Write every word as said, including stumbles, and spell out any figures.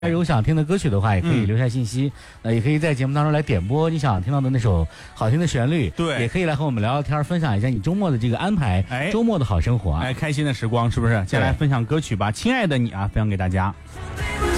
有想听的歌曲的话，也可以留下信息，嗯、呃，也可以在节目当中来点播你想听到的那首好听的旋律， 对， 也可以来和我们聊聊天，分享一下你周末的这个安排，哎，周末的好生活， 哎，开心的时光是不是？接下来分享歌曲吧，亲爱的你啊，分享给大家。